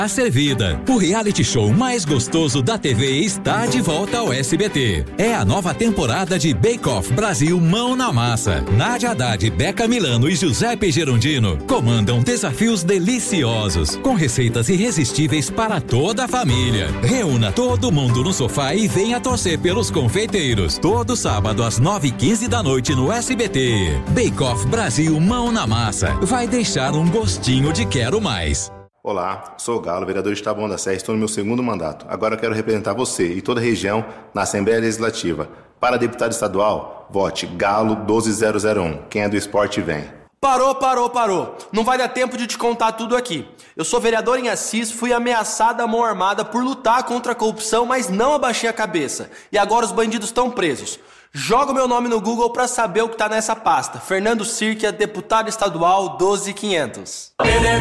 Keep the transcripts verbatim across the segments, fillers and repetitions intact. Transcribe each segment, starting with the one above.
A Servida, o reality show mais gostoso da T V está de volta ao S B T. É a nova temporada de Bake Off Brasil Mão na Massa. Nádia Haddad, Beca Milano e Giuseppe Gerondino comandam desafios deliciosos, com receitas irresistíveis para toda a família. Reúna todo mundo no sofá e venha torcer pelos confeiteiros. Todo sábado às nove e quinze da noite no S B T. Bake Off Brasil Mão na Massa. Vai deixar um gostinho de quero mais. Olá, sou o Galo, vereador de Taboão da Serra, estou no meu segundo mandato. Agora eu quero representar você e toda a região na Assembleia Legislativa. Para deputado estadual, vote Galo doze zero zero um. Quem é do esporte vem. Parou, parou, parou. Não vai dar tempo de te contar tudo aqui. Eu sou vereador em Assis, fui ameaçada à mão armada por lutar contra a corrupção, mas não abaixei a cabeça. E agora os bandidos estão presos. Joga o meu nome no Google pra saber o que tá nessa pasta. Fernando Sirkia, deputado estadual doze mil e quinhentos.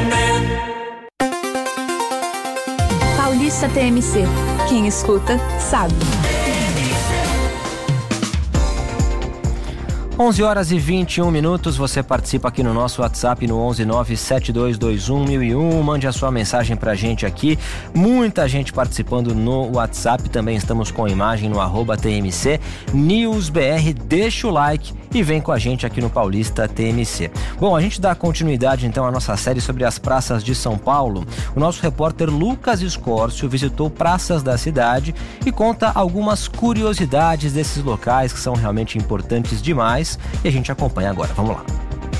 Paulista T M C. Quem escuta, sabe. onze horas e vinte e um minutos, você participa aqui no nosso WhatsApp no onze nove sete dois dois um mil e um, mande a sua mensagem pra gente aqui, muita gente participando no WhatsApp, também estamos com imagem no arroba T M C News B R, deixa o like e vem com a gente aqui no Paulista T M C. Bom, a gente dá continuidade então à nossa série sobre as praças de São Paulo. O nosso repórter Lucas Escórcio visitou praças da cidade e conta algumas curiosidades desses locais que são realmente importantes demais. E a gente acompanha agora, vamos lá.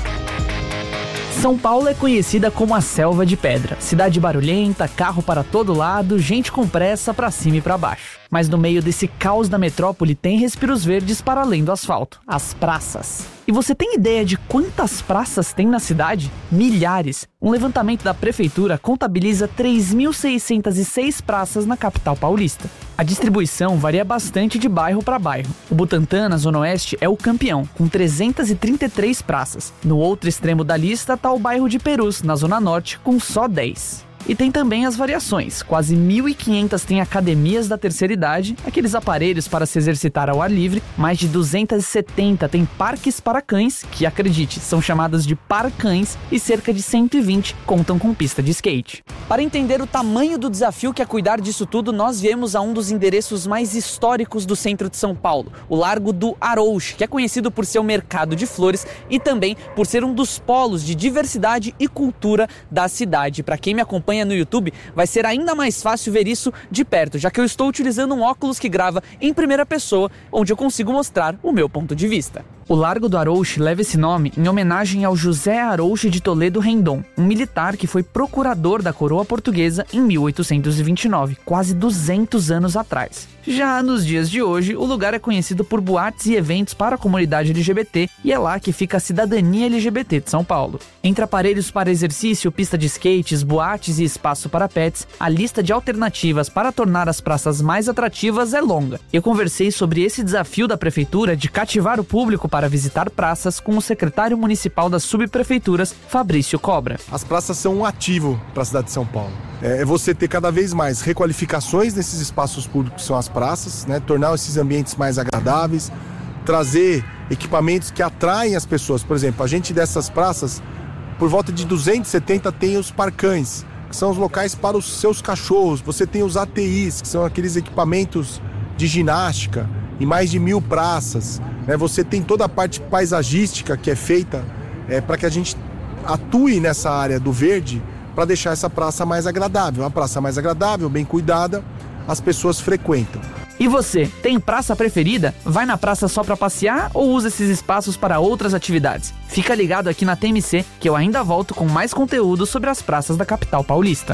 São Paulo é conhecida como a selva de pedra. Cidade barulhenta, carro para todo lado, gente com pressa para cima e para baixo. Mas no meio desse caos da metrópole tem respiros verdes para além do asfalto, as praças. E você tem ideia de quantas praças tem na cidade? Milhares. Um levantamento da prefeitura contabiliza três mil seiscentas e seis praças na capital paulista. A distribuição varia bastante de bairro para bairro. O Butantã, na Zona Oeste, é o campeão, com trezentas e trinta e três praças. No outro extremo da lista está o bairro de Perus, na Zona Norte, com só dez. E tem também as variações, quase mil e quinhentas tem academias da terceira idade, aqueles aparelhos para se exercitar ao ar livre, mais de duzentas e setenta tem parques para cães, que acredite, são chamados de parcães, e cerca de cento e vinte contam com pista de skate. Para entender o tamanho do desafio que é cuidar disso tudo, nós viemos a um dos endereços mais históricos do centro de São Paulo, o Largo do Arouche, que é conhecido por ser o mercado de flores e também por ser um dos polos de diversidade e cultura da cidade. Para quem me acompanha no YouTube, vai ser ainda mais fácil ver isso de perto, já que eu estou utilizando um óculos que grava em primeira pessoa, onde eu consigo mostrar o meu ponto de vista. O Largo do Arouche leva esse nome em homenagem ao José Arouche de Toledo Rendon, um militar que foi procurador da coroa portuguesa em mil oitocentos e vinte e nove, quase duzentos anos atrás. Já nos dias de hoje, o lugar é conhecido por boates e eventos para a comunidade L G B T e é lá que fica a cidadania L G B T de São Paulo. Entre aparelhos para exercício, pista de skates, boates e espaço para pets, a lista de alternativas para tornar as praças mais atrativas é longa. Eu conversei sobre esse desafio da prefeitura de cativar o público para visitar praças com o secretário municipal das subprefeituras, Fabrício Cobra. As praças são um ativo para a cidade de São Paulo. É você ter cada vez mais requalificações nesses espaços públicos que são as praças, né? Tornar esses ambientes mais agradáveis, trazer equipamentos que atraem as pessoas. Por exemplo, a gente dessas praças, por volta de duzentos e setenta tem os parcães, que são os locais para os seus cachorros. Você tem os A T Is, que são aqueles equipamentos de ginástica, em mais de mil praças. Né? Você tem toda a parte paisagística que é feita é, para que a gente atue nessa área do verde para deixar essa praça mais agradável. Uma praça mais agradável, bem cuidada, as pessoas frequentam. E você, tem praça preferida? Vai na praça só para passear ou usa esses espaços para outras atividades? Fica ligado aqui na T M C que eu ainda volto com mais conteúdo sobre as praças da capital paulista.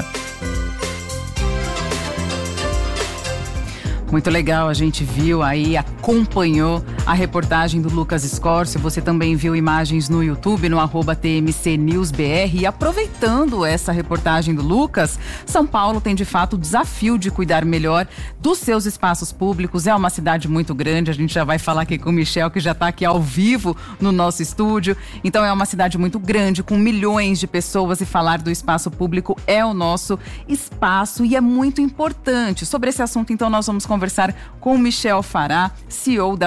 Muito legal, a gente viu aí, acompanhou a reportagem do Lucas Escórcio. Você também viu imagens no YouTube, no arroba T M C News B R. E aproveitando essa reportagem do Lucas, São Paulo tem de fato o desafio de cuidar melhor dos seus espaços públicos. É uma cidade muito grande, a gente já vai falar aqui com o Michel, que já está aqui ao vivo no nosso estúdio. Então é uma cidade muito grande, com milhões de pessoas, e falar do espaço público é o nosso espaço e é muito importante. Sobre esse assunto, então, nós vamos conversar com o Michel Fará, C E O da Fará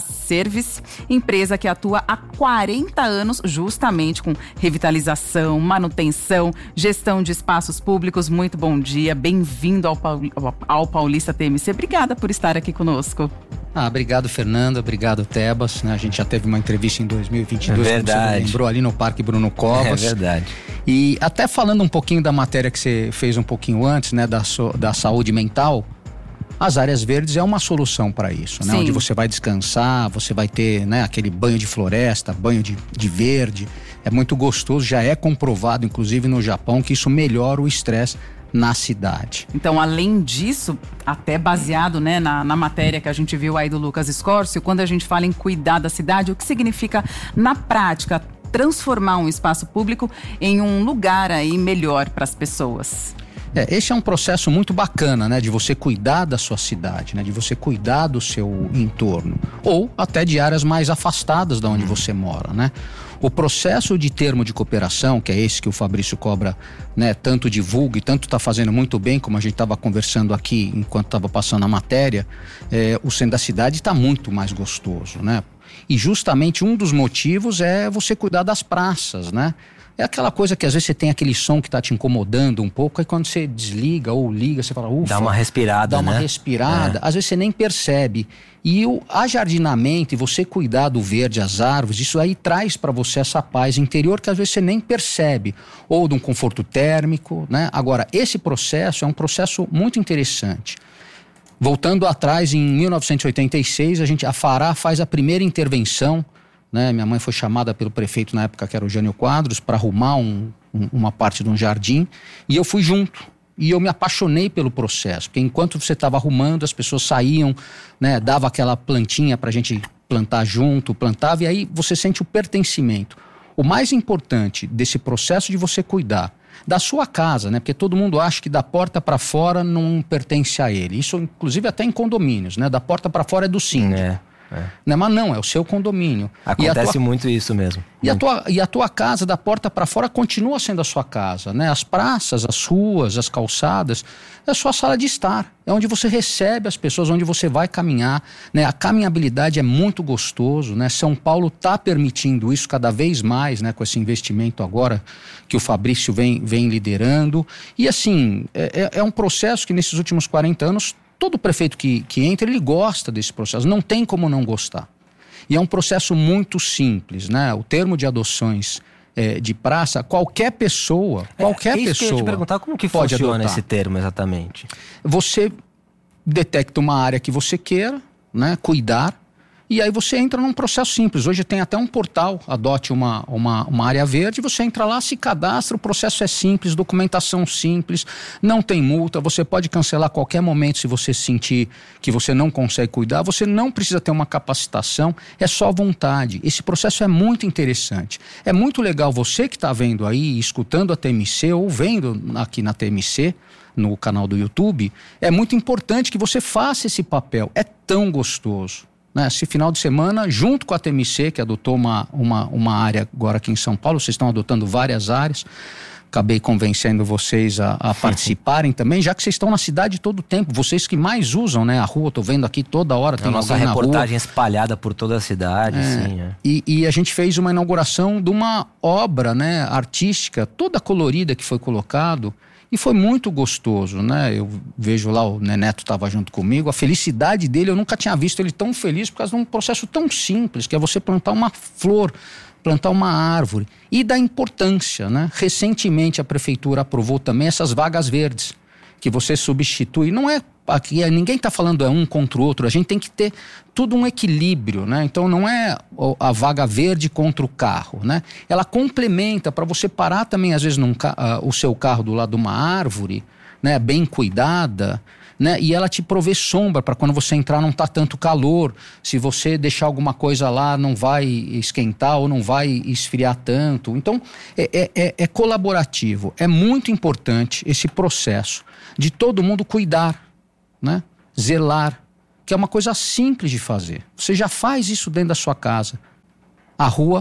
Service, empresa que atua há quarenta anos justamente com revitalização, manutenção, gestão de espaços públicos. Muito bom dia, bem-vindo ao, Paul, ao Paulista T M C. Obrigada por estar aqui conosco. Ah, obrigado, Fernanda. Obrigado, Tebas. Né? A gente já teve uma entrevista em dois mil e vinte e dois, é verdade. Como você lembrou, ali no Parque Bruno Covas. É verdade. E até falando um pouquinho da matéria que você fez um pouquinho antes, né, da, so, da saúde mental, as áreas verdes é uma solução para isso, né? Onde você vai descansar, você vai ter, né, aquele banho de floresta, banho de, de verde. É muito gostoso, já é comprovado, inclusive no Japão, que isso melhora o estresse na cidade. Então, além disso, até baseado, né, na, na matéria que a gente viu aí do Lucas Escórcio, quando a gente fala em cuidar da cidade, o que significa na prática transformar um espaço público em um lugar aí melhor para as pessoas? É, esse é um processo muito bacana, né, de você cuidar da sua cidade, né, de você cuidar do seu entorno, ou até de áreas mais afastadas da onde você mora, né? O processo de termo de cooperação, que é esse que o Fabrício Cobra, né, tanto divulga e tanto está fazendo muito bem, como a gente estava conversando aqui enquanto estava passando a matéria, é, o centro da cidade está muito mais gostoso, né? E justamente um dos motivos é você cuidar das praças, né? É aquela coisa que às vezes você tem aquele som que está te incomodando um pouco, aí quando você desliga ou liga, você fala, ufa. Dá uma respirada, Dá uma né? respirada, é. Às vezes você nem percebe. E o ajardinamento e você cuidar do verde, as árvores, isso aí traz para você essa paz interior que às vezes você nem percebe. Ou de um conforto térmico, né? Agora, esse processo é um processo muito interessante. Voltando atrás, em mil novecentos e oitenta e seis, a, gente, a Fará faz a primeira intervenção, né? Minha mãe foi chamada pelo prefeito na época, que era o Jânio Quadros, para arrumar um, um, uma parte de um jardim, e eu fui junto. E eu me apaixonei pelo processo, porque enquanto você estava arrumando, as pessoas saíam, né, dava aquela plantinha para a gente plantar junto, plantava, e aí você sente o pertencimento. O mais importante desse processo de você cuidar da sua casa, né? Porque todo mundo acha que da porta para fora não pertence a ele. Isso, inclusive, até em condomínios, né? Da porta para fora é do síndico. É. É. Né? Mas não, é o seu condomínio. Acontece tua... muito isso mesmo. E a, tua, e a tua casa, da porta para fora, continua sendo a sua casa, né? As praças, as ruas, as calçadas, é a sua sala de estar. É onde você recebe as pessoas, onde você vai caminhar, né? A caminhabilidade é muito gostoso, né? São Paulo está permitindo isso cada vez mais, né? Com esse investimento agora que o Fabrício vem, vem liderando. E assim, é, é um processo que nesses últimos quarenta anos... Todo prefeito que, que entra, ele gosta desse processo, não tem como não gostar. E é um processo muito simples, né? O termo de adoções é, de praça, qualquer pessoa, qualquer é, isso pessoa que eu ia te perguntar, como que pode funciona adotar. Esse termo exatamente? Você detecta uma área que você queira, né, cuidar, e aí você entra num processo simples. Hoje tem até um portal, adote uma, uma, uma área verde, você entra lá, se cadastra, o processo é simples, documentação simples, não tem multa, você pode cancelar a qualquer momento se você sentir que você não consegue cuidar, você não precisa ter uma capacitação, é só vontade. Esse processo é muito interessante. É muito legal você que está vendo aí, escutando a T M C ou vendo aqui na T M C, no canal do YouTube, é muito importante que você faça esse papel, é tão gostoso. Esse final de semana, junto com a T M C, que adotou uma, uma, uma área agora aqui em São Paulo, vocês estão adotando várias áreas, acabei convencendo vocês a, a participarem também, já que vocês estão na cidade todo o tempo, vocês que mais usam, né, a rua, tô vendo aqui toda hora, tem a nossa alguém reportagem na rua. Espalhada por toda a cidade, é, sim. É. E, e a gente fez uma inauguração de uma obra, né, artística, toda colorida que foi colocado, e foi muito gostoso, né? Eu vejo lá, o Neneto estava junto comigo, a felicidade dele, eu nunca tinha visto ele tão feliz por causa de um processo tão simples, que é você plantar uma flor, plantar uma árvore. E da importância, né? Recentemente a prefeitura aprovou também essas vagas verdes, que você substitui. Não é aqui, ninguém está falando é um contra o outro, a gente tem que ter tudo um equilíbrio, né? Então não é a vaga verde contra o carro, né? Ela complementa para você parar também às vezes num, uh, o seu carro do lado de uma árvore, né? Bem cuidada, né? E ela te provê sombra para quando você entrar não tá tanto calor, se você deixar alguma coisa lá não vai esquentar ou não vai esfriar tanto. Então é, é, é colaborativo, é muito importante esse processo de todo mundo cuidar, né? Zelar, que é uma coisa simples de fazer. Você já faz isso dentro da sua casa. A rua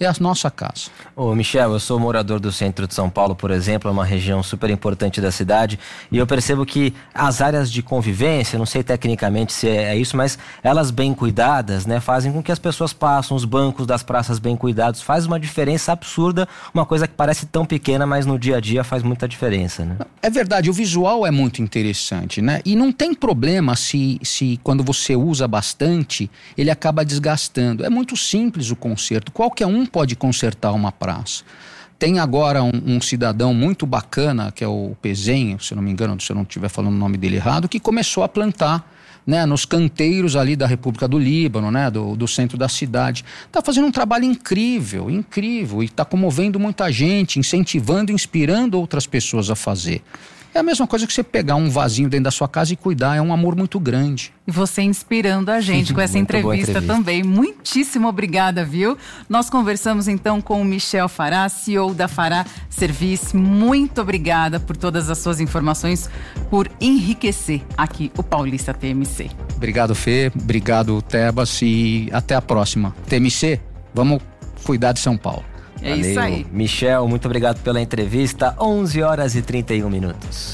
é a nossa casa. Ô Michel, eu sou morador do centro de São Paulo, por exemplo, é uma região super importante da cidade, e eu percebo que as áreas de convivência, não sei tecnicamente se é isso, mas elas bem cuidadas, né, fazem com que as pessoas passem, os bancos das praças bem cuidados, faz uma diferença absurda, uma coisa que parece tão pequena, mas no dia a dia faz muita diferença, né? É verdade, o visual é muito interessante, né? E não tem problema se, se quando você usa bastante, ele acaba desgastando. É muito simples o conserto, qualquer um pode consertar uma praça. Tem agora um, um cidadão muito bacana, que é o Pezenho, se eu não me engano, se eu não estiver falando o nome dele errado, que começou a plantar, né, nos canteiros ali da República do Líbano, né, do, do centro da cidade. Está fazendo um trabalho incrível, incrível, e está comovendo muita gente, incentivando, inspirando outras pessoas a fazer. É a mesma coisa que você pegar um vasinho dentro da sua casa e cuidar, é um amor muito grande. E você inspirando a gente com essa entrevista, entrevista também. Muitíssimo obrigada, viu? Nós conversamos então com o Michel Fará, C E O da Fará Service. Muito obrigada por todas as suas informações, por enriquecer aqui o Paulista T M C. Obrigado, Fê. Obrigado, Tebas. E até a próxima. T M C, vamos cuidar de São Paulo. É Valeu. Isso aí. Michel, muito obrigado pela entrevista. onze horas e trinta e um minutos.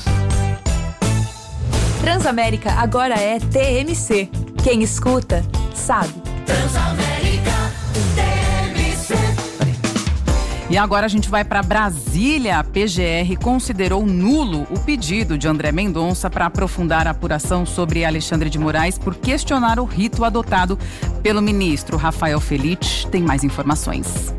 Transamérica agora é T M C. Quem escuta, sabe. Transamérica T M C. E agora a gente vai para Brasília. A P G R considerou nulo o pedido de André Mendonça para aprofundar a apuração sobre Alexandre de Moraes por questionar o rito adotado pelo ministro. Rafael Felite tem mais informações.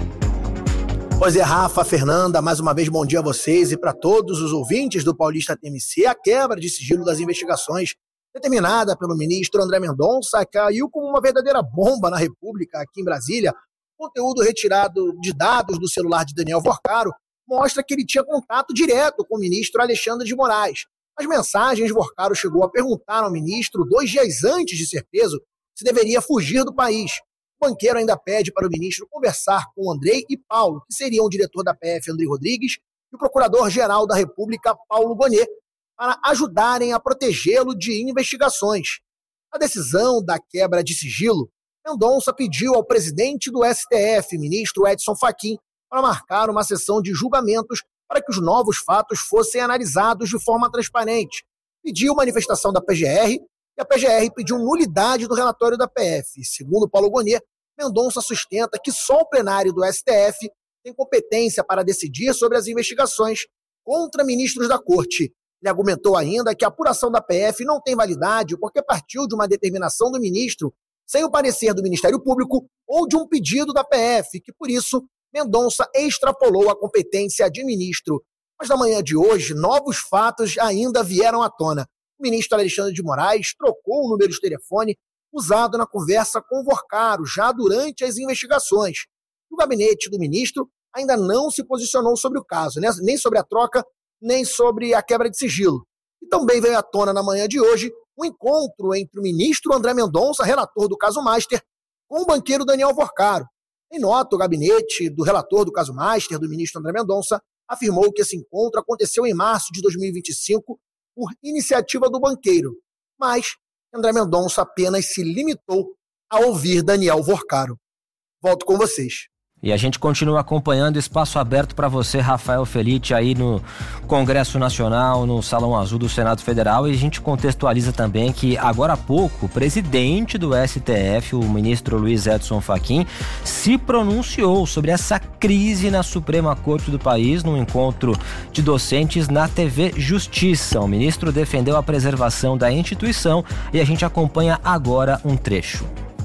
Pois é, Rafa, Fernanda, mais uma vez bom dia a vocês e para todos os ouvintes do Paulista T M C. A quebra de sigilo das investigações determinada pelo ministro André Mendonça caiu como uma verdadeira bomba na República aqui em Brasília. O conteúdo retirado de dados do celular de Daniel Vorcaro mostra que ele tinha contato direto com o ministro Alexandre de Moraes. As mensagens, Vorcaro chegou a perguntar ao ministro, dois dias antes de ser preso, se deveria fugir do país. O banqueiro ainda pede para o ministro conversar com Andrei e Paulo, que seriam o diretor da P F, Andrei Rodrigues, e o procurador-geral da República, Paulo Gonet, para ajudarem a protegê-lo de investigações. A decisão da quebra de sigilo, Mendonça pediu ao presidente do S T F, ministro Edson Fachin, para marcar uma sessão de julgamentos para que os novos fatos fossem analisados de forma transparente. Pediu manifestação da P G R, e a P G R pediu nulidade do relatório da P F. Segundo Paulo Gonet, Mendonça sustenta que só o plenário do S T F tem competência para decidir sobre as investigações contra ministros da Corte. Ele argumentou ainda que a apuração da P F não tem validade porque partiu de uma determinação do ministro sem o parecer do Ministério Público ou de um pedido da P F, que por isso Mendonça extrapolou a competência de ministro. Mas na manhã de hoje, novos fatos ainda vieram à tona. O ministro Alexandre de Moraes trocou o número de telefone usado na conversa com Vorcaro, já durante as investigações. O gabinete do ministro ainda não se posicionou sobre o caso, né? Nem sobre a troca, nem sobre a quebra de sigilo. E também veio à tona na manhã de hoje um encontro entre o ministro André Mendonça, relator do caso Master, com o banqueiro Daniel Vorcaro. Em nota, o gabinete do relator do caso Master, do ministro André Mendonça, afirmou que esse encontro aconteceu em março de dois mil e vinte e cinco por iniciativa do banqueiro, mas André Mendonça apenas se limitou a ouvir Daniel Vorcaro. Volto com vocês. E a gente continua acompanhando, espaço aberto para você, Rafael Felite, aí no Congresso Nacional, no Salão Azul do Senado Federal, e a gente contextualiza também que agora há pouco o presidente do S T F, o ministro Luiz Edson Fachin, se pronunciou sobre essa crise na Suprema Corte do país num encontro de docentes na T V Justiça. O ministro defendeu a preservação da instituição e a gente acompanha agora um trecho.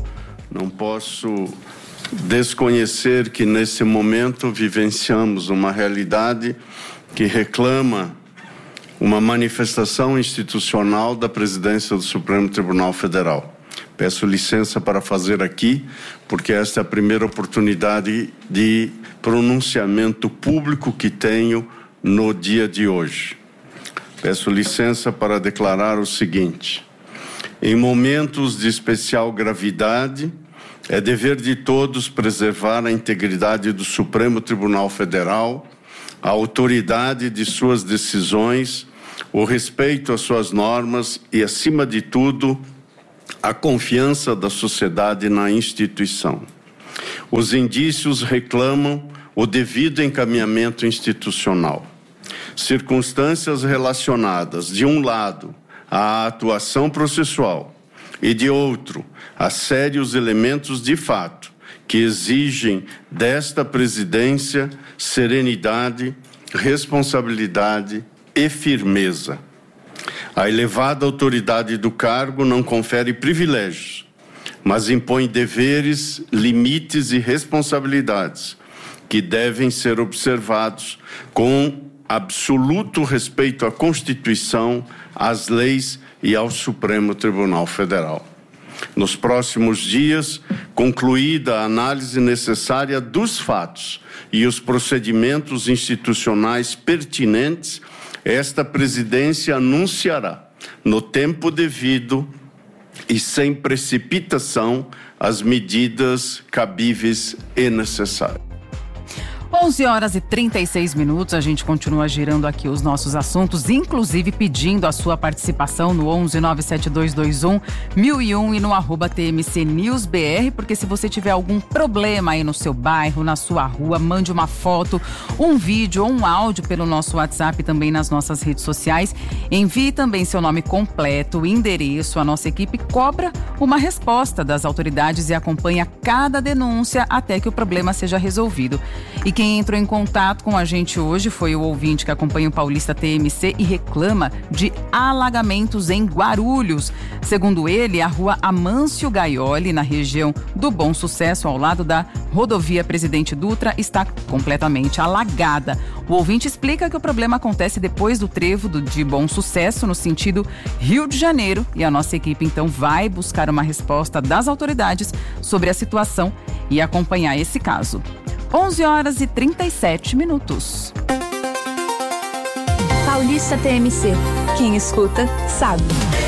Não posso desconhecer que nesse momento vivenciamos uma realidade que reclama uma manifestação institucional da presidência do Supremo Tribunal Federal. Peço licença para fazer aqui, porque esta é a primeira oportunidade de pronunciamento público que tenho no dia de hoje. Peço licença para declarar o seguinte: em momentos de especial gravidade, é dever de todos preservar a integridade do Supremo Tribunal Federal, a autoridade de suas decisões, o respeito às suas normas e, acima de tudo, a confiança da sociedade na instituição. Os indícios reclamam o devido encaminhamento institucional. Circunstâncias relacionadas, de um lado, à atuação processual e, de outro, a sérios elementos de fato que exigem desta presidência serenidade, responsabilidade e firmeza. A elevada autoridade do cargo não confere privilégios, mas impõe deveres, limites e responsabilidades que devem ser observados com absoluto respeito à Constituição, às leis e ao Supremo Tribunal Federal. Nos próximos dias, concluída a análise necessária dos fatos e os procedimentos institucionais pertinentes, esta presidência anunciará, no tempo devido e sem precipitação, as medidas cabíveis e necessárias. onze horas e trinta e seis minutos, a gente continua girando aqui os nossos assuntos, inclusive pedindo a sua participação no onze nove sete dois dois um mil e um e no arroba T M C News B R, porque se você tiver algum problema aí no seu bairro, na sua rua, mande uma foto, um vídeo ou um áudio pelo nosso WhatsApp e também nas nossas redes sociais. Envie também seu nome completo, endereço, a nossa equipe cobra uma resposta das autoridades e acompanha cada denúncia até que o problema seja resolvido. E quem entrou em contato com a gente hoje foi o ouvinte que acompanha o Paulista T M C e reclama de alagamentos em Guarulhos. Segundo ele, a rua Amâncio Gaioli, na região do Bom Sucesso, ao lado da rodovia Presidente Dutra, está completamente alagada. O ouvinte explica que o problema acontece depois do trevo do, de Bom Sucesso, no sentido Rio de Janeiro, e a nossa equipe então vai buscar uma resposta das autoridades sobre a situação e acompanhar esse caso. onze horas e trinta e sete minutos. Paulista T M C. Quem escuta, sabe.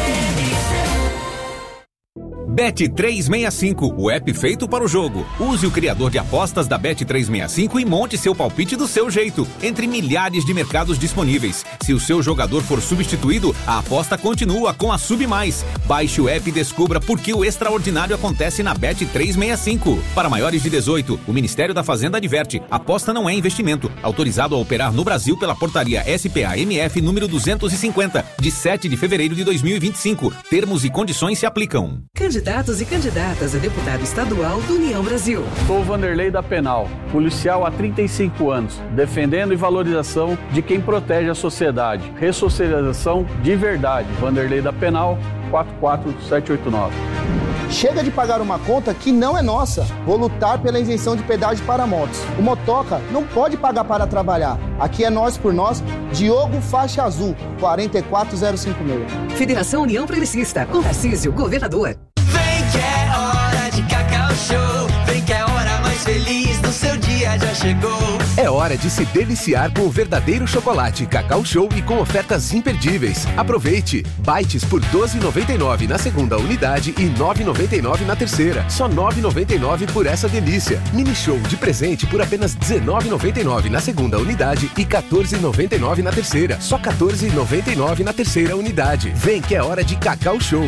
Bet trezentos e sessenta e cinco, o app feito para o jogo. Use o criador de apostas da Bet trezentos e sessenta e cinco e monte seu palpite do seu jeito, entre milhares de mercados disponíveis. Se o seu jogador for substituído, a aposta continua com a Sub Mais. Baixe o app e descubra por que o extraordinário acontece na Bet trezentos e sessenta e cinco. Para maiores de dezoito, o Ministério da Fazenda adverte: aposta não é investimento. Autorizado a operar no Brasil pela portaria S P A M F número duzentos e cinquenta, de sete de fevereiro de dois mil e vinte e cinco. Termos e condições se aplicam. Candidatos e candidatas a deputado estadual do União Brasil. Sou Vanderlei da Penal, policial há trinta e cinco anos, defendendo e valorização de quem protege a sociedade. Ressocialização de verdade. Vanderlei da Penal, quatro quatro sete oito nove. Chega de pagar uma conta que não é nossa. Vou lutar pela isenção de pedágio para motos. O motoca não pode pagar para trabalhar. Aqui é nós por nós. Diogo Faixa Azul, quatro quatro zero cinco seis. Federação União Progressista, com Tarcísio, governador. Vem que é hora de Cacau Show. Vem que é a hora mais feliz do seu dia já chegou. É hora de se deliciar com o verdadeiro chocolate Cacau Show e com ofertas imperdíveis. Aproveite! Bites por doze reais e noventa e nove centavos na segunda unidade e nove reais e noventa e nove centavos na terceira. Só nove reais e noventa e nove centavos por essa delícia. Mini Show de presente por apenas dezenove reais e noventa e nove centavos na segunda unidade e quatorze reais e noventa e nove centavos na terceira. Só quatorze reais e noventa e nove centavos na terceira unidade. Vem que é hora de Cacau Show.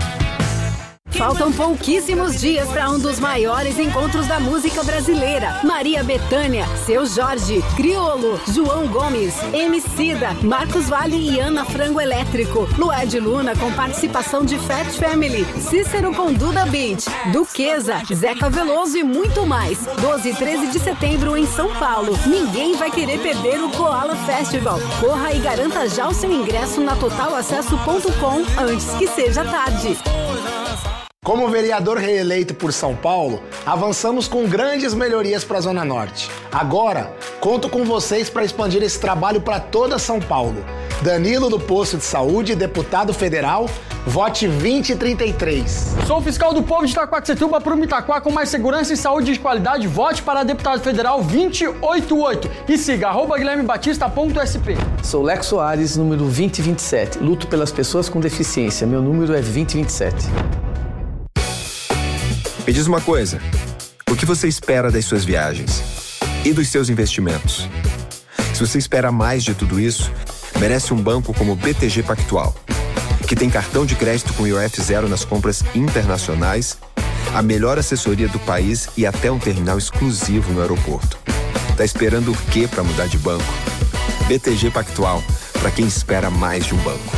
Faltam pouquíssimos dias para um dos maiores encontros da música brasileira. Maria Bethânia, Seu Jorge, Criolo, João Gomes, Emicida, Marcos Valle e Ana Frango Elétrico. Lued Luna com participação de Fat Family, Cícero com Duda Beat, Duquesa, Zeca Veloso e muito mais. doze e treze de setembro em São Paulo. Ninguém vai querer perder o Koala Festival. Corra e garanta já o seu ingresso na total acesso ponto com antes que seja tarde. Como vereador reeleito por São Paulo, avançamos com grandes melhorias para a Zona Norte. Agora, conto com vocês para expandir esse trabalho para toda São Paulo. Danilo do Posto de Saúde, deputado federal, vote vinte e trinta e três. Sou fiscal do povo de Itaquaquecetuba para o Itaquá com mais segurança e saúde de qualidade. Vote para deputado federal vinte e oitenta e oito e siga arroba guilherme batista ponto s p. Sou Lex Soares, número vinte e vinte e sete. Luto pelas pessoas com deficiência. Meu número é vinte e vinte e sete. Me diz uma coisa, o que você espera das suas viagens e dos seus investimentos? Se você espera mais de tudo isso, merece um banco como o B T G Pactual, que tem cartão de crédito com I O F zero nas compras internacionais a melhor assessoria do país e até um terminal exclusivo no aeroporto. Tá esperando o quê para mudar de banco? B T G Pactual, para quem espera mais de um banco.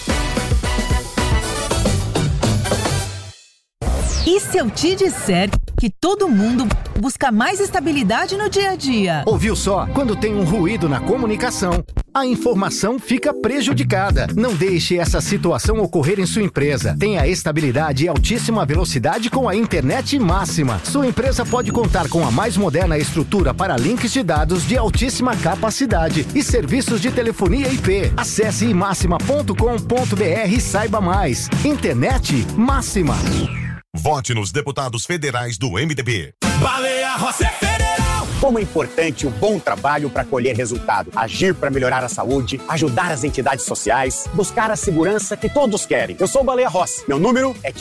E se eu te disser que todo mundo busca mais estabilidade no dia a dia? Ouviu só? Quando tem um ruído na comunicação, a informação fica prejudicada. Não deixe essa situação ocorrer em sua empresa. Tenha estabilidade e altíssima velocidade com a internet Máxima. Sua empresa pode contar com a mais moderna estrutura para links de dados de altíssima capacidade e serviços de telefonia I P. Acesse imáxima ponto com ponto b r e saiba mais. Internet Máxima. Vote nos deputados federais do M D B. Baleia Rossi é federal! Como é importante o bom trabalho para colher resultado. Agir para melhorar a saúde, ajudar as entidades sociais, buscar a segurança que todos querem. Eu sou o Baleia Rossi. Meu número é